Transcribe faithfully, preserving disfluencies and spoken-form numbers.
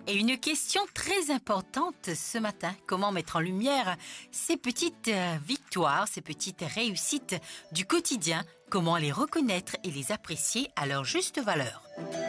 Et une question très importante ce matin, comment mettre en lumière ces petites euh, victoires, ces petites réussites du quotidien, comment les reconnaître et les apprécier à leur juste valeur.